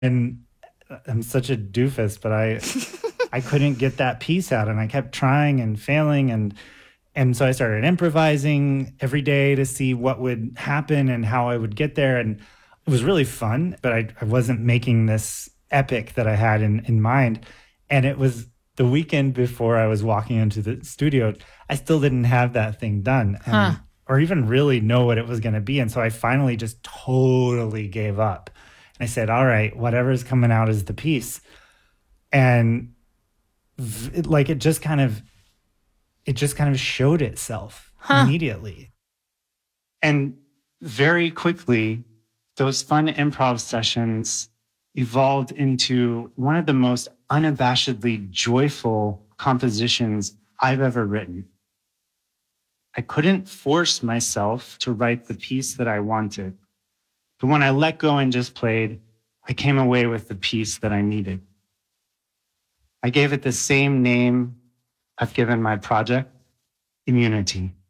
And I'm such a doofus, but I couldn't get that piece out and I kept trying and failing and so I started improvising every day to see what would happen and how I would get there. And it was really fun, but I wasn't making this epic that I had in mind. And it was the weekend before I was walking into the studio. I still didn't have that thing done Huh. or even really know what it was going to be. And so I finally just totally gave up. And I said, all right, whatever's coming out is the piece. And it just kind of showed itself Huh. immediately. And very quickly, those fun improv sessions evolved into one of the most unabashedly joyful compositions I've ever written. I couldn't force myself to write the piece that I wanted. But when I let go and just played, I came away with the piece that I needed. I gave it the same name I've given my project, Immunity.